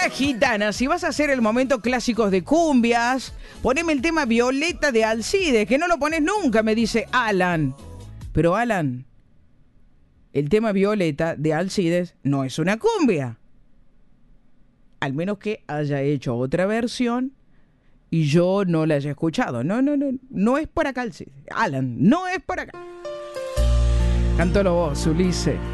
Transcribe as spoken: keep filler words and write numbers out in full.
Hola, gitana, si vas a hacer el momento clásicos de cumbias, poneme el tema Violeta de Alcides, que no lo pones nunca, me dice Alan. Pero Alan, el tema Violeta de Alcides no es una cumbia. Al menos que haya hecho otra versión y yo no la haya escuchado. No, no, no, no es por acá, Alcides. Alan, no es por acá. Cántalo vos, Ulises.